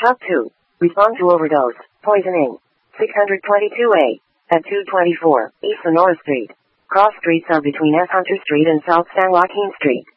Top 2. Respond to overdose, poisoning. 622A. At 224 East Sonora Street. Cross streets are between S. Hunter Street and South San Joaquin Street.